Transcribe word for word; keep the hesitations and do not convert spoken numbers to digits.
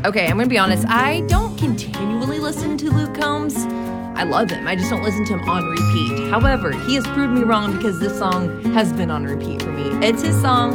Okay, I'm going to be honest. I don't continually listen to Luke Combs. I love him. I just don't listen to him on repeat. However, he has proved me wrong because this song has been on repeat for me. It's his song.